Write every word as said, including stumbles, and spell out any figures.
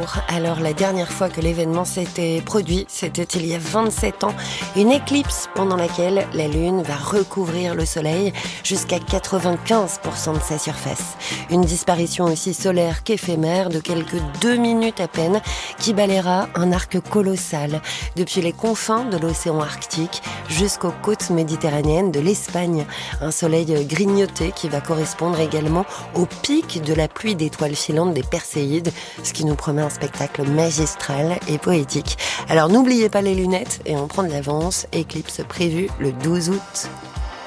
jour. Alors la dernière fois que l'événement s'était produit, c'était il y a vingt-sept ans. Une éclipse pendant laquelle la Lune va recouvrir le Soleil jusqu'à quatre-vingt-quinze pour cent de sa surface. Une disparition aussi solaire qu'éphémère de quelques deux minutes à peine qui balayera un arc colossal depuis les confins de l'océan Arctique jusqu'aux côtes méditerranéennes de l'Espagne. Un soleil grignoté qui va correspondre également au pic de la pluie d'étoiles filantes des Perséides, ce qui nous promet un spectacle magistral et poétique. Alors n'oubliez pas les lunettes et on prend de l'avance, éclipse prévue le douze août.